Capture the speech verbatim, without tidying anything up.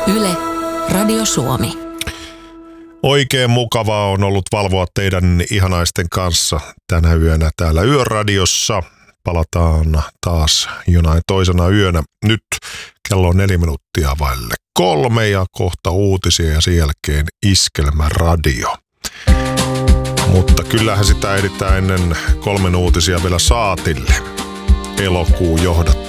Yle, Radio Suomi. Oikein mukavaa on ollut valvoa teidän ihanaisten kanssa tänä yönä täällä Yöradiossa. Palataan taas jonain toisena yönä. Nyt kello on neljä minuuttia vaille kolme ja kohta uutisia ja sen jälkeen Iskelmäradio. Mutta kyllähän sitä ehditään ennen kolmen uutisia vielä saatille. Elokuun johdattaa